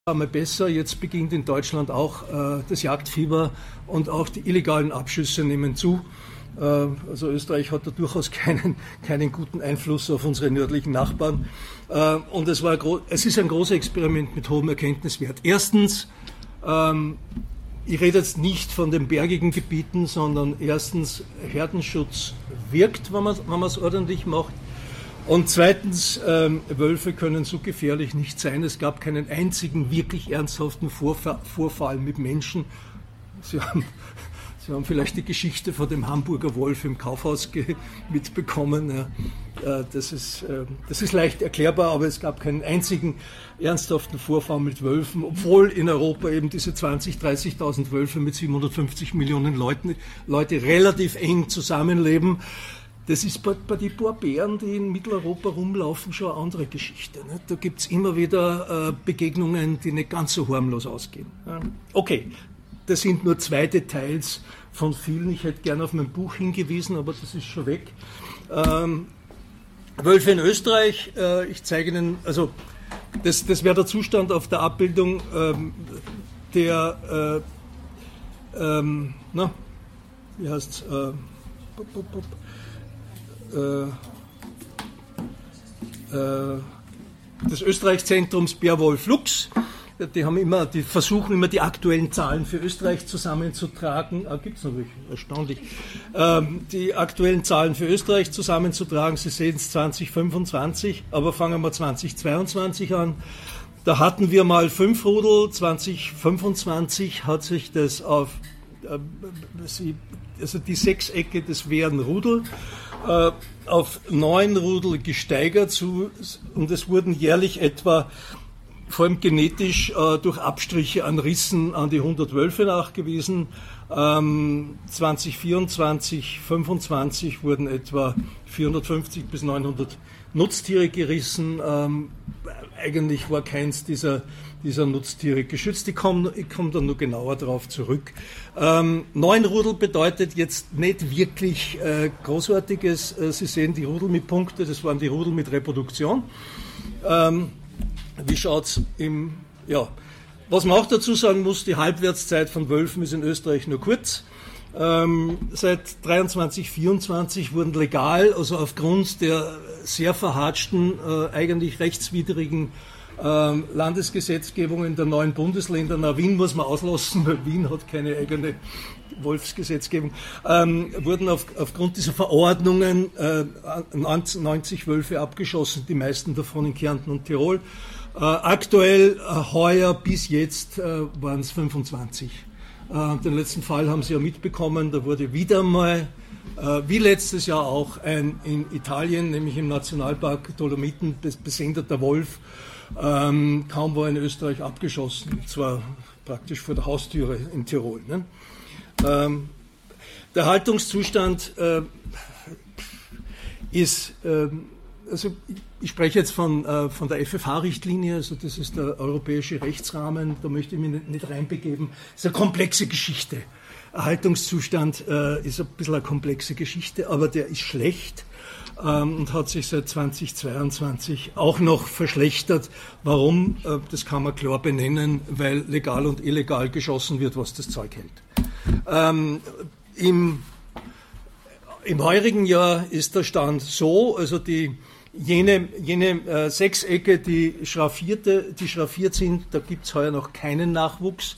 einmal besser. Jetzt beginnt in Deutschland auch das Jagdfieber und auch die illegalen Abschüsse nehmen zu. Also Österreich hat da durchaus keinen guten Einfluss auf unsere nördlichen Nachbarn. Und es ist ein großes Experiment mit hohem Erkenntniswert. Erstens, ich rede jetzt nicht von den bergigen Gebieten, sondern erstens, Herdenschutz wirkt, wenn man es ordentlich macht. Und zweitens, Wölfe können so gefährlich nicht sein. Es gab keinen einzigen wirklich ernsthaften Vorfall mit Menschen. Sie haben vielleicht die Geschichte von dem Hamburger Wolf im Kaufhaus mitbekommen. Ja, das ist leicht erklärbar, aber es gab keinen einzigen ernsthaften Vorfall mit Wölfen, obwohl in Europa eben diese 20.000, 30.000 Wölfe mit 750 Millionen Leute relativ eng zusammenleben. Das ist bei den paar Bären, die in Mitteleuropa rumlaufen, schon eine andere Geschichte. Ne? Da gibt es immer wieder Begegnungen, die nicht ganz so harmlos ausgehen. Okay, das sind nur 2 Details von vielen. Ich hätte gerne auf mein Buch hingewiesen, aber das ist schon weg. Wölfe in Österreich, ich zeige Ihnen, also das wäre der Zustand auf der Abbildung wie heißt's? Des Österreich-Zentrums Bär-Wolf-Luchs. Die versuchen immer die aktuellen Zahlen für Österreich zusammenzutragen. Gibt es natürlich, erstaunlich. Die aktuellen Zahlen für Österreich zusammenzutragen. Sie sehen es 2025, aber fangen wir 2022 an. Da hatten wir mal 5 Rudel. 2025 hat sich das auf die Sechsecke, das wären Rudel, auf 9 Rudel gesteigert und es wurden jährlich etwa, vor allem genetisch, durch Abstriche an Rissen an die 100 Wölfe nachgewiesen. 2024, 2025 wurden etwa 450 bis 900 Nutztiere gerissen. Eigentlich war keins dieser Nutztiere geschützt. Ich komme dann nur genauer darauf zurück. 9 Rudel bedeutet jetzt nicht wirklich Großartiges. Sie sehen die Rudel mit Punkte, das waren die Rudel mit Reproduktion. Wie schaut's was man auch dazu sagen muss, die Halbwertszeit von Wölfen ist in Österreich nur kurz. Seit 23, 24 wurden legal, also aufgrund der sehr verhatschten, eigentlich rechtswidrigen Landesgesetzgebungen der 9 Bundesländer, Wien muss man auslassen, weil Wien hat keine eigene Wolfsgesetzgebung, wurden aufgrund dieser Verordnungen 90 Wölfe abgeschossen, die meisten davon in Kärnten und Tirol. Aktuell, heuer bis jetzt, waren es 25. Den letzten Fall haben Sie ja mitbekommen, da wurde wieder mal, wie letztes Jahr auch, ein in Italien, nämlich im Nationalpark Dolomiten, besendeter Wolf, kaum war in Österreich abgeschossen, zwar praktisch vor der Haustüre in Tirol. Ne? Der Haltungszustand ist, also ich spreche jetzt von der FFH-Richtlinie, also das ist der europäische Rechtsrahmen, da möchte ich mich nicht reinbegeben. Das ist eine komplexe Geschichte. Erhaltungszustand ist ein bisschen eine komplexe Geschichte, aber der ist schlecht und hat sich seit 2022 auch noch verschlechtert. Warum? Das kann man klar benennen, weil legal und illegal geschossen wird, was das Zeug hält. Im heurigen Jahr ist der Stand so, also jene Sechsecke, die schraffiert sind, da gibt es heuer noch keinen Nachwuchs.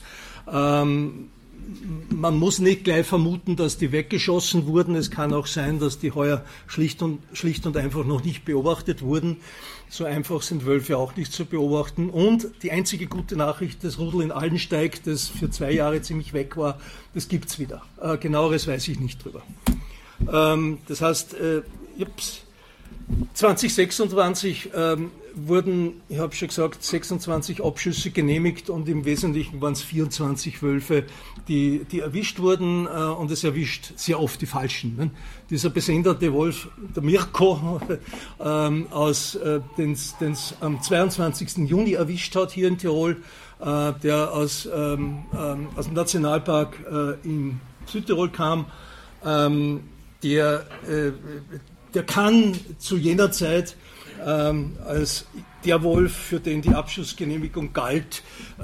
Man muss nicht gleich vermuten, dass die weggeschossen wurden. Es kann auch sein, dass die heuer schlicht und einfach noch nicht beobachtet wurden. So einfach sind Wölfe auch nicht zu beobachten. Und die einzige gute Nachricht, das Rudel in Aldensteig, das für 2 Jahre ziemlich weg war, das gibt's wieder. Genaueres weiß ich nicht drüber. Das heißt, 2026 wurden, ich habe schon gesagt, 26 Abschüsse genehmigt und im Wesentlichen waren es 24 Wölfe, die erwischt wurden und es erwischt sehr oft die Falschen. Ne? Dieser besenderte Wolf, der Mirko, den es am 22. Juni erwischt hat hier in Tirol, der aus dem Nationalpark in Südtirol kam, der kann zu jener Zeit als der Wolf, für den die Abschussgenehmigung galt,